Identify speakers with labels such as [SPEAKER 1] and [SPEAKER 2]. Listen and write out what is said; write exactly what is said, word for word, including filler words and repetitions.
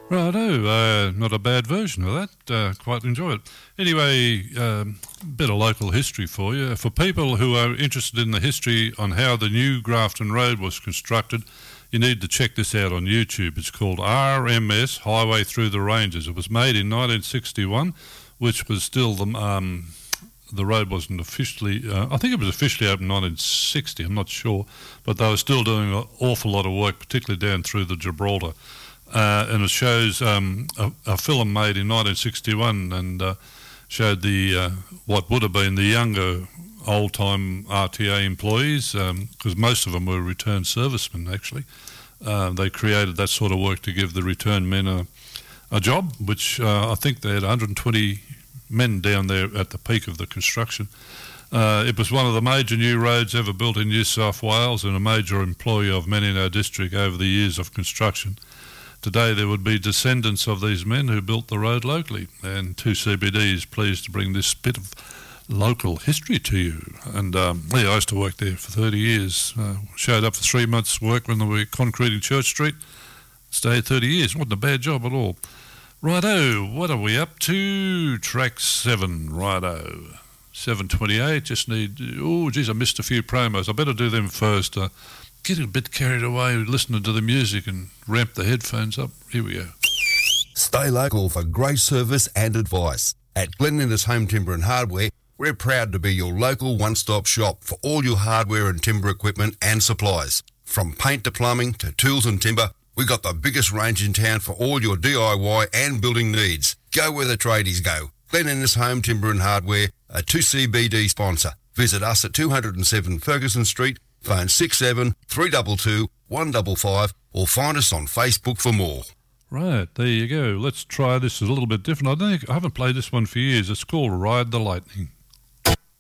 [SPEAKER 1] Righto, uh, not a bad version of that. Uh, quite enjoy it. Anyway, um, a bit of local history for you. For people who are interested in the history on how the new Grafton Road was constructed, you need to check this out on YouTube. It's called R M S Highway Through the Ranges. It was made in nineteen sixty-one, which was still the um, the road wasn't officially. Uh, I think it was officially opened in nineteen sixty. I'm not sure, but they were still doing an awful lot of work, particularly down through the Gibraltar. Uh, and it shows um, a, a film made in nineteen sixty-one and uh, showed the uh, what would have been the younger old-time R T A employees, because um, most of them were returned servicemen, actually. Uh, they created that sort of work to give the returned men a, a job, which uh, I think they had one hundred twenty men down there at the peak of the construction. Uh, it was one of the major new roads ever built in New South Wales and a major employee of many in our district over the years of construction. Today there would be descendants of these men who built the road locally, and two C B D is pleased to bring this bit of local history to you. And um, yeah, I used to work there for thirty years. Uh, showed up for three months' work when they were concreting Church Street. Stayed thirty years. Wasn't a bad job at all. Righto, what are we up to? Track seven, righto. seven twenty-eight, just need... Oh, geez, I missed a few promos. I better do them first. Uh, Getting a bit carried away listening to the music and ramp the headphones up. Here we go.
[SPEAKER 2] Stay local for great service and advice. At Glen Innes Home Timber and Hardware, we're proud to be your local one-stop shop for all your hardware and timber equipment and supplies. From paint to plumbing to tools and timber, we got the biggest range in town for all your D I Y and building needs. Go where the tradies go. Glen Innes Home Timber and Hardware, a two C B D sponsor. Visit us at two oh seven Ferguson Street, phone six seven three two two one five five, or find us on Facebook for more.
[SPEAKER 1] Right, there you go. Let's try this a little bit different. I don't think I haven't played this one for years. It's called Ride the Lightning.